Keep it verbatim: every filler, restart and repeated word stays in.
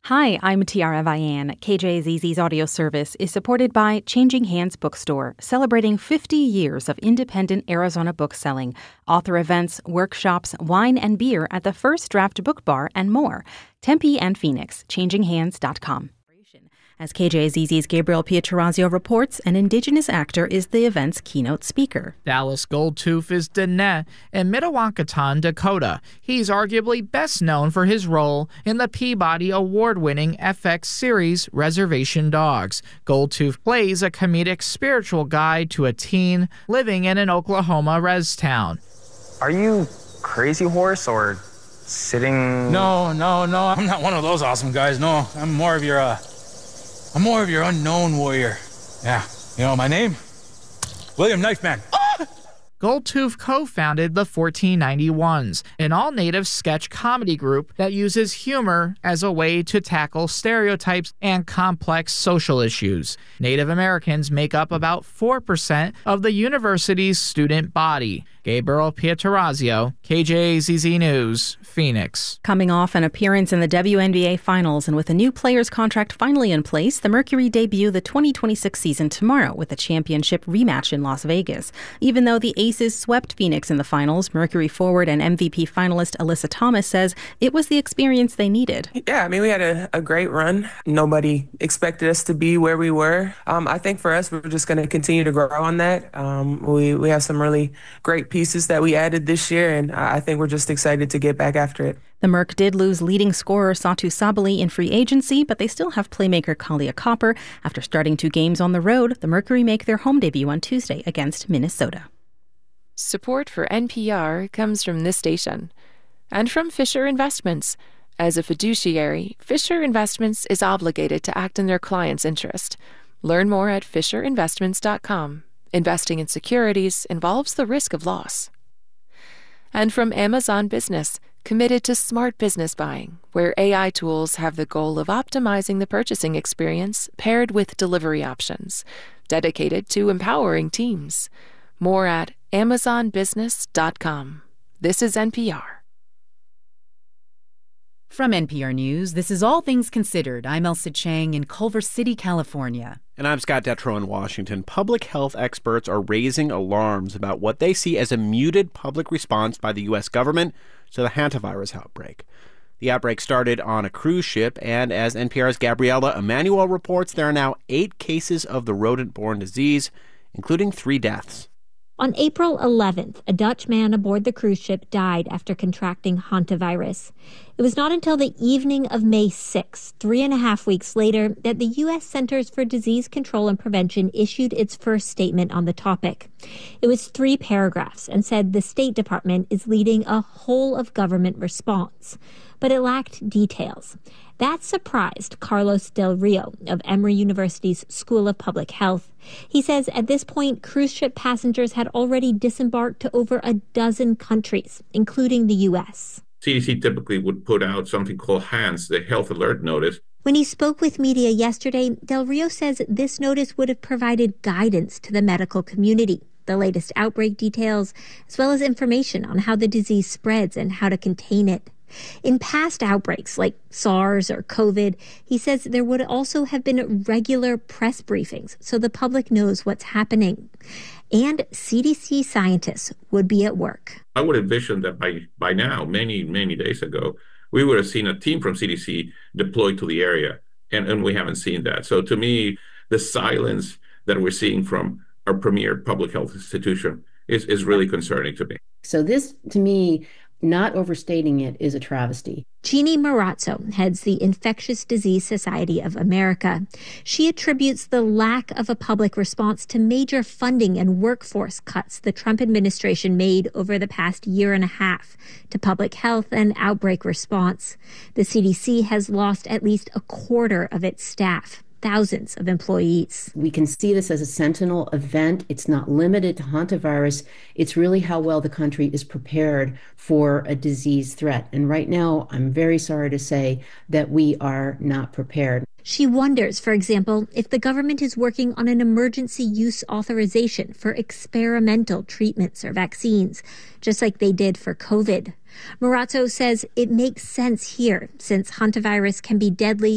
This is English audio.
Hi, I'm Tiara Vian. K J Z Z's audio service is supported by Changing Hands Bookstore, celebrating fifty years of independent Arizona book selling, author events, workshops, wine and beer at the First Draft Book Bar, and more. Tempe and Phoenix, changing hands dot com. As K J Z Z's Gabriel Pietrorazio reports, an indigenous actor is the event's keynote speaker. Dallas Goldtooth is Diné in Mdewakanton, Dakota. He's arguably best known for his role in the Peabody Award-winning F X series Reservation Dogs. Goldtooth plays a comedic spiritual guide to a teen living in an Oklahoma res town. Are you Crazy Horse or sitting... No, no, no. I'm not one of those awesome guys. No, I'm more of your, uh... I'm more of your unknown warrior. Yeah. You know my name? William Knifeman. Goldtooth co-founded the fourteen ninety-ones, an all-native sketch comedy group that uses humor as a way to tackle stereotypes and complex social issues. Native Americans make up about four percent of the university's student body. Gabriel Pietrorazio, K J Z Z News, Phoenix. Coming off an appearance in the W N B A Finals and with a new player's contract finally in place, the Mercury debut the twenty twenty-six season tomorrow with a championship rematch in Las Vegas. Even though the Aces swept Phoenix in the finals, Mercury forward and M V P finalist Alyssa Thomas says it was the experience they needed. Yeah, I mean, we had a, a great run. Nobody expected us to be where we were. Um, I think for us, we're just going to continue to grow on that. Um, we, we have some really great pieces that we added this year, and I think we're just excited to get back after it. The Merc did lose leading scorer Satu Sabali in free agency, but they still have playmaker Kalia Copper. After starting two games on the road, the Mercury make their home debut on Tuesday against Minnesota. Support for N P R comes from this station and from Fisher Investments. As a fiduciary, Fisher Investments is obligated to act in their client's interest. Learn more at fisher investments dot com. Investing in securities involves the risk of loss. And from Amazon Business, committed to smart business buying, where A I tools have the goal of optimizing the purchasing experience paired with delivery options, dedicated to empowering teams. More at amazon business dot com. This is N P R. From N P R News, this is All Things Considered. I'm Elsa Chang in Culver City, California. And I'm Scott Detrow in Washington. Public health experts are raising alarms about what they see as a muted public response by the U S government to the hantavirus outbreak. The outbreak started on a cruise ship, and as N P R's Gabriela Emanuel reports, there are now eight cases of the rodent-borne disease, including three deaths. On April eleventh, a Dutch man aboard the cruise ship died after contracting hantavirus. It was not until the evening of May sixth, three and a half weeks later, that the U S Centers for Disease Control and Prevention issued its first statement on the topic. It was three paragraphs and said the State Department is leading a whole-of-government response, but it lacked details. That surprised Carlos Del Rio of Emory University's School of Public Health. He says at this point, cruise ship passengers had already disembarked to over a dozen countries, including the U S. C D C typically would put out something called HANS, the Health Alert Notice. When he spoke with media yesterday, Del Rio says this notice would have provided guidance to the medical community, the latest outbreak details, as well as information on how the disease spreads and how to contain it. In past outbreaks like SARS or COVID, he says there would also have been regular press briefings so the public knows what's happening. And C D C scientists would be at work. I would envision that by, by now, many, many days ago, we would have seen a team from C D C deployed to the area, and, and we haven't seen that. So to me, the silence that we're seeing from our premier public health institution is, is really concerning to me. So this, to me, not overstating it, is a travesty. Jeannie Marazzo heads the Infectious Disease Society of America. She attributes the lack of a public response to major funding and workforce cuts the Trump administration made over the past year and a half to public health and outbreak response. The C D C has lost at least a quarter of its staff. Thousands of employees. We can see this as a sentinel event. It's not limited to hantavirus. It's really how well the country is prepared for a disease threat. And right now, I'm very sorry to say that we are not prepared. She wonders, for example, if the government is working on an emergency use authorization for experimental treatments or vaccines, just like they did for COVID. Marazzo says it makes sense here, since hantavirus can be deadly